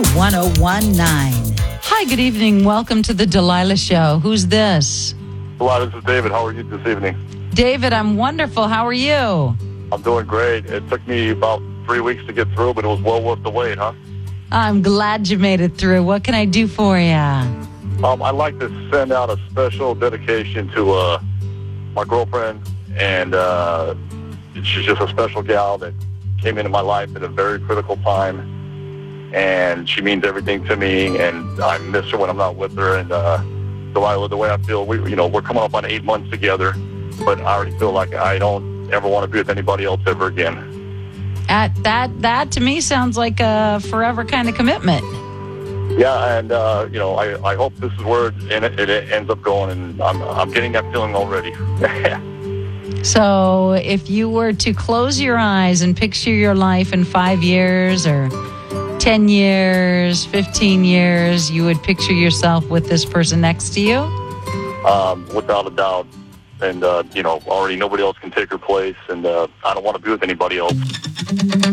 1019. Hi, good evening. Welcome to the Delilah Show. Who's this? Hello, this is David. How are you this evening? David, I'm wonderful. How are you? I'm doing great. It took me about 3 weeks to get through, but it was well worth the wait, huh? I'm glad you made it through. What can I do for you? I'd like to send out a special dedication to my girlfriend, and she's just a special gal that came into my life at a very critical time, and she means everything to me, and I miss her when I'm not with her. And Delilah, the way I feel, we're coming up on 8 months together, but I already feel like I don't ever want to be with anybody else ever again. That to me sounds like a forever kind of commitment. Yeah, and I hope this is where it ends up going, and I'm getting that feeling already. So if you were to close your eyes and picture your life in 5 years or 10 years, 15 years, you would picture yourself with this person next to you? Without a doubt. And, already nobody else can take her place, and I don't want to be with anybody else.